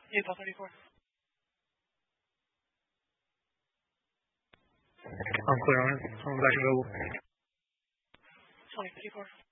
Intel 34. I'm clear on it. I'm back available. 2034.